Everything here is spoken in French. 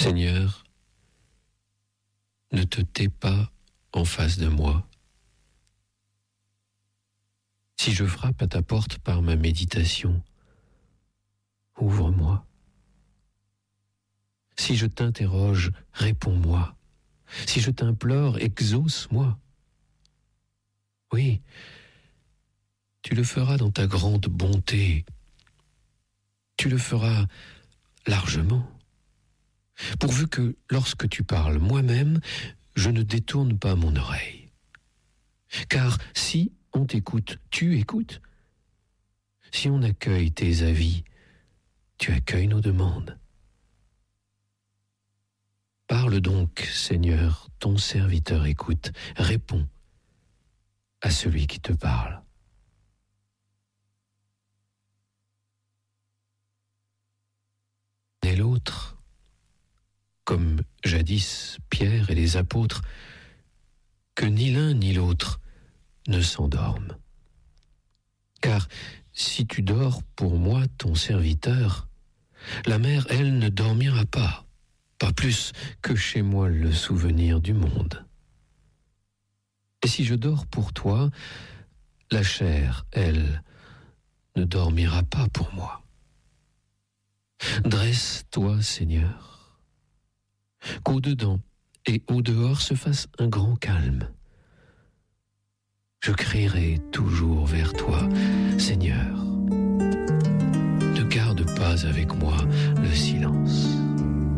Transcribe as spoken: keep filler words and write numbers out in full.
Seigneur, ne te tais pas en face de moi. Si je frappe à ta porte par ma méditation, ouvre-moi. Si je t'interroge, réponds-moi. Si je t'implore, exauce-moi. Oui, tu le feras dans ta grande bonté. Tu le feras largement. Pourvu que, lorsque tu parles moi-même, je ne détourne pas mon oreille. Car si on t'écoute, tu écoutes. Si on accueille tes avis, tu accueilles nos demandes. Parle donc, Seigneur, ton serviteur écoute, réponds à celui qui te parle. Et l'autre, comme jadis Pierre et les apôtres, que ni l'un ni l'autre ne s'endorment. Car si tu dors pour moi, ton serviteur, la mer, elle, ne dormira pas, pas plus que chez moi le souvenir du monde. Et si je dors pour toi, la chair, elle, ne dormira pas pour moi. Dresse-toi, Seigneur, qu'au-dedans et au-dehors se fasse un grand calme. Je crierai toujours vers toi, Seigneur. Ne garde pas avec moi le silence.